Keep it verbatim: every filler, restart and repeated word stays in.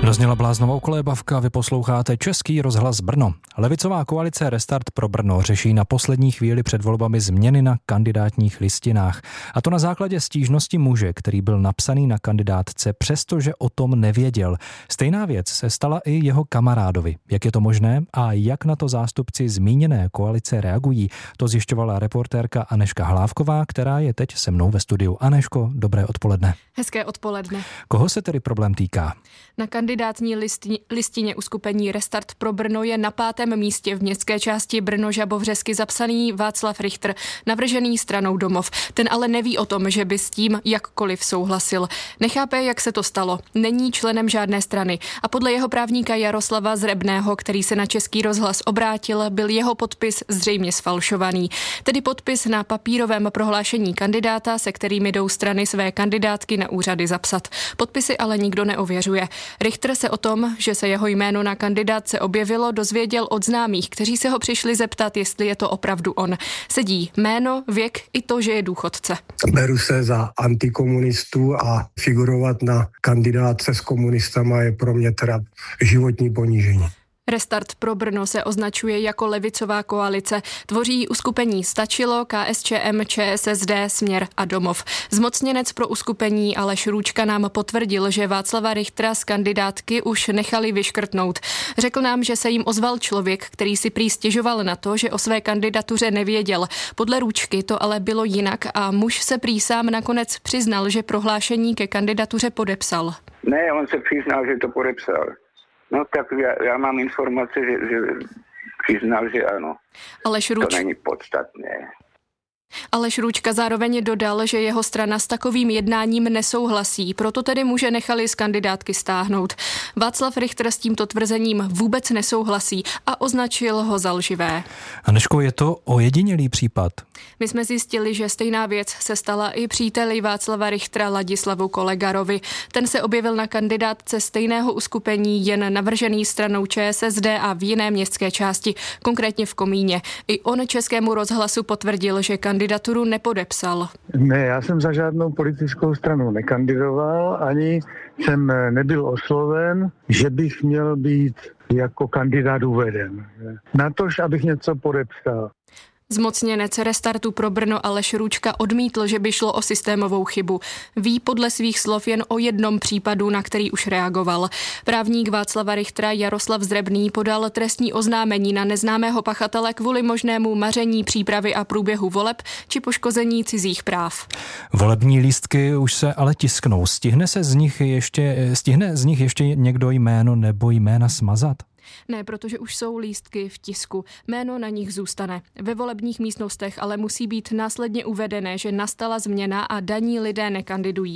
Dozněla bláznovou kolébavka, vy posloucháte Český rozhlas Brno. Levicová koalice Restart pro Brno řeší na poslední chvíli před volbami změny na kandidátních listinách. A to na základě stížnosti muže, který byl napsaný na kandidátce, přestože o tom nevěděl. Stejná věc se stala i jeho kamarádovi. Jak je to možné a jak na to zástupci zmíněné koalice reagují, to zjišťovala reportérka Anežka Hlávková, která je teď se mnou ve studiu. Anežko, dobré odpoledne. Hezké odpoledne. Koho se tedy problém týká? Na kandidátní listině, listině uskupení Restart pro Brno je na pátém místě v městské části Brno-Žabovřesky zapsaný Václav Richter, navržený stranou Domov. Ten ale neví o tom, že by s tím jakkoliv souhlasil. Nechápe, jak se to stalo. Není členem žádné strany. A podle jeho právníka Jaroslava Zrebného, který se na Český rozhlas obrátil, byl jeho podpis zřejmě sfalšovaný. Tedy podpis na papírovém prohlášení kandidáta, se kterými jdou strany své kandidátky na úřady zapsat. Podpisy ale nikdo neověřuje. Richter se o tom, že se jeho jméno na kandidátce objevilo, dozvěděl od známých, kteří se ho přišli zeptat, jestli je to opravdu on. Sedí jméno, věk i to, že je důchodce. Beru se za antikomunistu a figurovat na kandidátce s komunistama je pro mě teda životní ponížení. Restart pro Brno se označuje jako levicová koalice. Tvoří uskupení Stačilo, KSČM, ČSSD, Směr a Domov. Zmocněnec pro uskupení Aleš Růčka nám potvrdil, že Václava Richtera z kandidátky už nechali vyškrtnout. Řekl nám, že se jim ozval člověk, který si prý stěžoval na to, že o své kandidatuře nevěděl. Podle Růčky to ale bylo jinak a muž se prý sám nakonec přiznal, že prohlášení ke kandidatuře podepsal. Ne, on se přiznal, že to podepsal. No tak já, já mám informace, že, že přiznal, že ano. Aleš Růč... To není podstatné. Aleš Růčka zároveň dodal, že jeho strana s takovým jednáním nesouhlasí, proto tedy muže nechali z kandidátky stáhnout. Václav Richter s tímto tvrzením vůbec nesouhlasí a označil ho za lživé. Anežko, je to ojedinělý případ? My jsme zjistili, že stejná věc se stala i příteli Václava Richtera Ladislavu Kolegarovi. Ten se objevil na kandidátce stejného uskupení, jen navržený stranou ČSSD a v jiné městské části, konkrétně v Komíně. I on Českému rozhlasu potvrdil, že kandidaturu nepodepsal. Ne, já jsem za žádnou politickou stranu nekandidoval, ani jsem nebyl osloven, že bych měl být jako kandidát uveden. Natož, abych něco podepsal. Zmocněnec Restartu pro Brno Aleš Růčka odmítl, že by šlo o systémovou chybu. Ví podle svých slov jen o jednom případu, na který už reagoval. Právník Václava Richtera Jaroslav Zrebný podal trestní oznámení na neznámého pachatele kvůli možnému maření přípravy a průběhu voleb či poškození cizích práv. Volební lístky už se ale tisknou. Stihne se z nich ještě, stihne z nich ještě někdo jméno nebo jména smazat? Ne, protože už jsou lístky v tisku. Jméno na nich zůstane. Ve volebních místnostech ale musí být následně uvedené, že nastala změna a daní lidé nekandidují.